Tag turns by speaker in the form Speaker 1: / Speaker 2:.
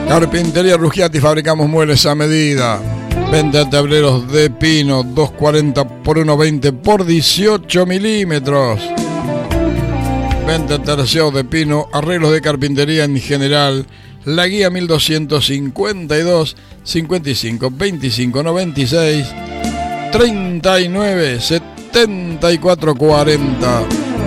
Speaker 1: Carpintería Ruggiati, fabricamos muebles a medida. Venta de tableros de pino, 240 por 120 por 18 milímetros. Venta de terciado de pino, arreglos de carpintería en general. La guía 1252 55 25 96 39 74 40.